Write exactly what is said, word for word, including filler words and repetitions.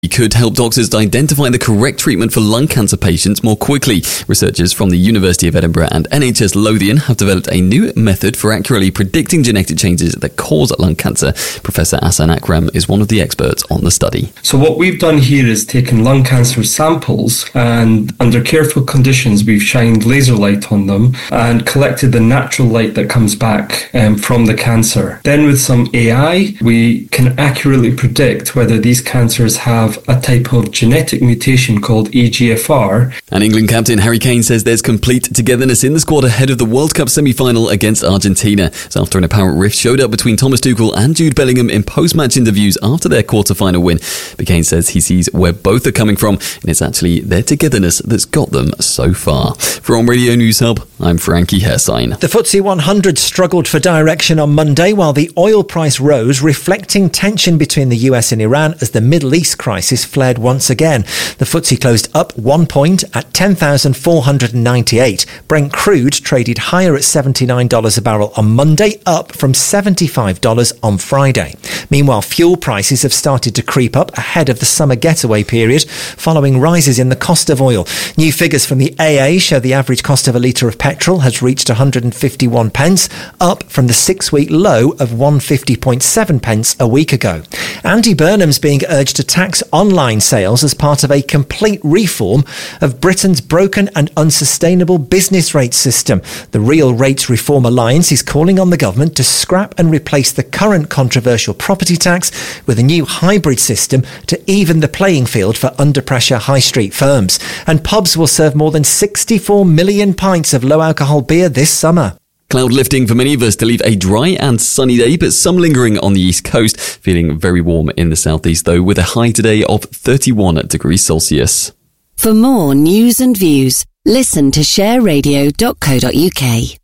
It could help doctors identify the correct treatment for lung cancer patients more quickly. Researchers from the University of Edinburgh and N H S Lothian have developed a new method for accurately predicting genetic changes that cause lung cancer. Professor Ahsan Akram is one of the experts on the study. So what we've done here is taken lung cancer samples and under careful conditions we've shined laser light on them and collected the natural light that comes back um, from the cancer. Then with some A I we can accurately predict whether these cancers have a type of genetic mutation called E G F R. And England captain Harry Kane says there's complete togetherness in the squad ahead of the World Cup semi-final against Argentina. So after an apparent rift showed up between Thomas Tuchel and Jude Bellingham in post-match interviews after their quarter-final win, but Kane says he sees where both are coming from, and it's actually their togetherness that's got them so far. From Radio News Hub, I'm Frankie Hersign. The F T S E one hundred struggled for direction on Monday while the oil price rose, reflecting tension between the U S and Iran as the Middle East crisis flared once again. The F T S E closed up one point at ten thousand four hundred ninety-eight. Brent crude traded higher at seventy-nine dollars a barrel on Monday, up from seventy-five dollars on Friday. Meanwhile, fuel prices have started to creep up ahead of the summer getaway period, following rises in the cost of oil. New figures from the A A show the average cost of a litre of petrol has reached one hundred fifty-one pence, up from the six-week low of one hundred fifty point seven pence a week ago. Andy Burnham's being urged to tax online sales as part of a complete reform of Britain's broken and unsustainable business rates system. The Real Rates Reform Alliance is calling on the government to scrap and replace the current controversial property tax with a new hybrid system to even the playing field for under-pressure high street firms. And pubs will serve more than sixty-four million pints of low-alcohol beer this summer. Cloud lifting for many of us to leave a dry and sunny day, but some lingering on the east coast. Feeling very warm in the southeast, though, with a high today of thirty-one degrees Celsius. For more news and views, listen to share radio dot co dot uk.